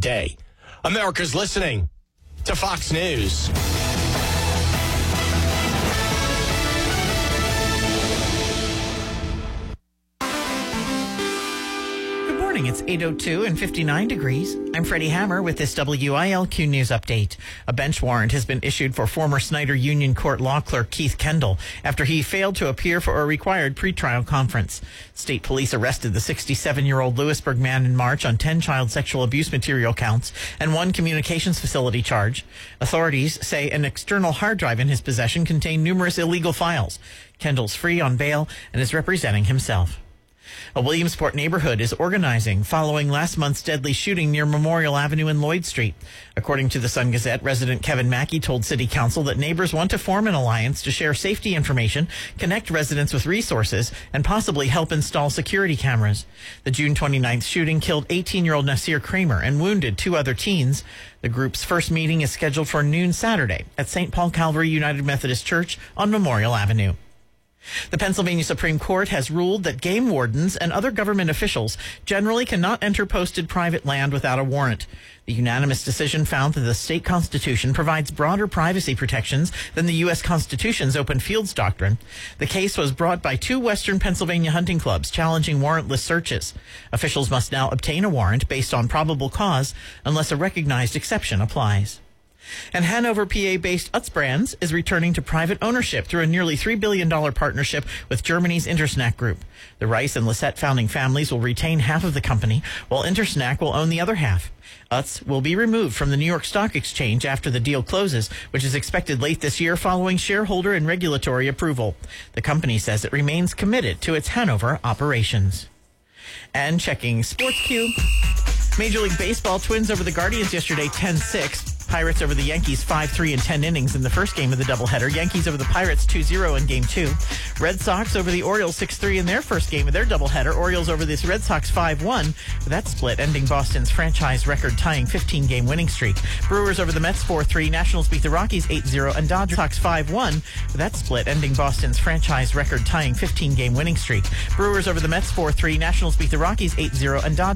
day. America's listening to Fox News. It's 8:02 and 59 degrees. I'm Freddie Hammer with this WILQ News Update. A bench warrant has been issued for former Snyder Union Court law clerk Keith Kendall after he failed to appear for a required pretrial conference. State police arrested the 67-year-old Lewisburg man in March on 10 child sexual abuse material counts and 1 communications facility charge. Authorities say an external hard drive in his possession contained numerous illegal files. Kendall's free on bail and is representing himself. A Williamsport neighborhood is organizing following last month's deadly shooting near Memorial Avenue and Lloyd Street. According to the Sun Gazette, resident Kevin Mackey told City Council that neighbors want to form an alliance to share safety information, connect residents with resources, and possibly help install security cameras. The June 29th shooting killed 18-year-old Nasir Kramer and wounded 2 other teens. The group's first meeting is scheduled for noon Saturday at St. Paul Calvary United Methodist Church on Memorial Avenue. The Pennsylvania Supreme Court has ruled that game wardens and other government officials generally cannot enter posted private land without a warrant. The unanimous decision found that the state constitution provides broader privacy protections than the U.S. Constitution's open fields doctrine. The case was brought by 2 Western Pennsylvania hunting clubs challenging warrantless searches. Officials must now obtain a warrant based on probable cause unless a recognized exception applies. And Hanover, PA-based Utz Brands is returning to private ownership through a nearly $3 billion partnership with Germany's Intersnack Group. The Rice and Lisette founding families will retain half of the company, while Intersnack will own the other half. Utz will be removed from the New York Stock Exchange after the deal closes, which is expected late this year following shareholder and regulatory approval. The company says it remains committed to its Hanover operations. And checking Sports Cube. Major League Baseball, Twins over the Guardians yesterday 10-6. Pirates over the Yankees 5-3 in 10 innings in the first game of the doubleheader. Yankees over the Pirates 2-0 in Game 2. Red Sox over the Orioles 6-3 in their first game of their doubleheader. Orioles over the Red Sox 5-1. With that split ending Boston's franchise record-tying 15-game winning streak. Brewers over the Mets 4-3. Nationals beat the Rockies 8-0 and Dodgers Sox 5-1. With that split ending Boston's franchise record-tying 15-game winning streak. Brewers over the Mets 4-3. Nationals beat the Rockies 8-0 and Dodgers